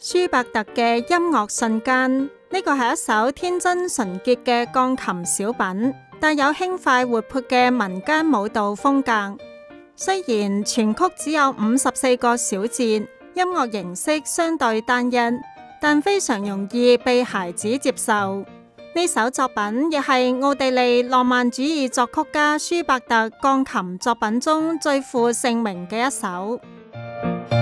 舒伯特嘅音樂瞬間，呢個係一首天真純潔嘅鋼琴小品，帶有輕快活潑嘅民間舞蹈風格。雖然全曲只有54個小節，音樂形式相對單一，但非常容易被孩子接受。呢首作品亦係奧地利浪漫主義作曲家舒伯特鋼琴作品中最負盛名嘅一首。